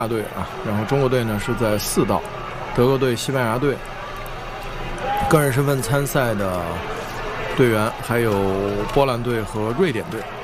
大队啊，然后中国队呢是在4道，德国队、西班牙队。个人身份参赛的队员还有波兰队和瑞典队。